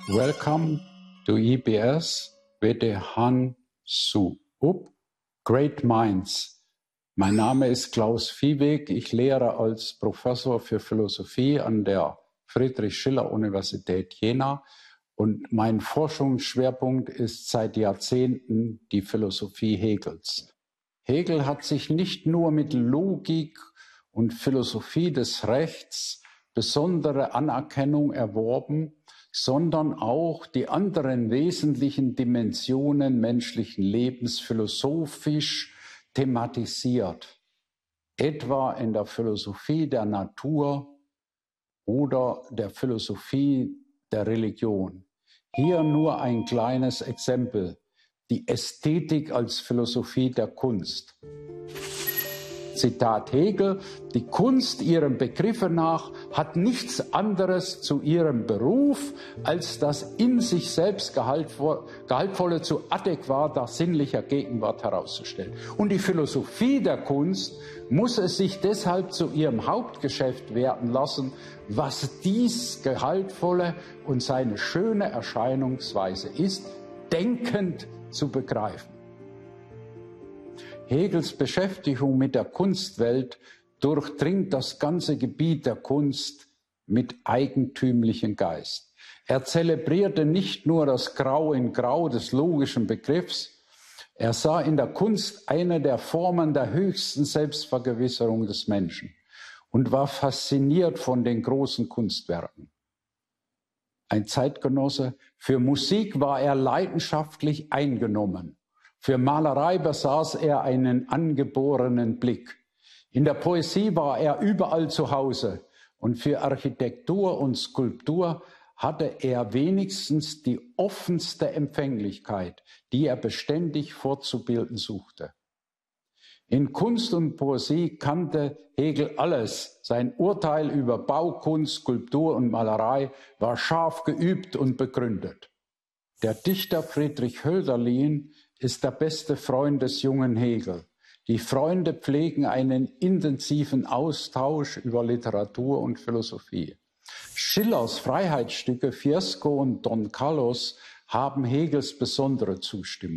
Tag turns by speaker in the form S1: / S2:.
S1: Welcome to EBS with Han Su Up, Great Minds. Mein Name ist Klaus Viehweg. Ich lehre als Professor für Philosophie an der Friedrich-Schiller-Universität Jena. Und mein Forschungsschwerpunkt ist seit Jahrzehnten die Philosophie Hegels. Hegel hat sich nicht nur mit Logik und Philosophie des Rechts besondere Anerkennung erworben, sondern auch die anderen wesentlichen Dimensionen menschlichen Lebens philosophisch thematisiert, etwa in der Philosophie der Natur oder der Philosophie der Religion. Hier nur ein kleines Exempel: die Ästhetik als Philosophie der Kunst. Zitat Hegel: Die Kunst ihrem Begriffe nach hat nichts anderes zu ihrem Beruf, als das in sich selbst Gehaltvolle zu adäquater sinnlicher Gegenwart herauszustellen. Und die Philosophie der Kunst muss es sich deshalb zu ihrem Hauptgeschäft werden lassen, was dies Gehaltvolle und seine schöne Erscheinungsweise ist, denkend zu begreifen. Hegels Beschäftigung mit der Kunstwelt durchdringt das ganze Gebiet der Kunst mit eigentümlichem Geist. Er zelebrierte nicht nur das Grau in Grau des logischen Begriffs, er sah in der Kunst eine der Formen der höchsten Selbstvergewisserung des Menschen und war fasziniert von den großen Kunstwerken. Ein Zeitgenosse, für Musik war er leidenschaftlich eingenommen. Für Malerei besaß er einen angeborenen Blick. In der Poesie war er überall zu Hause. Und für Architektur und Skulptur hatte er wenigstens die offenste Empfänglichkeit, die er beständig fortzubilden suchte. In Kunst und Poesie kannte Hegel alles. Sein Urteil über Baukunst, Skulptur und Malerei war scharf geübt und begründet. Der Dichter Friedrich Hölderlin ist der beste Freund des jungen Hegel. Die Freunde pflegen einen intensiven Austausch über Literatur und Philosophie. Schillers Freiheitsstücke Fiesco und Don Carlos haben Hegels besondere Zustimmung.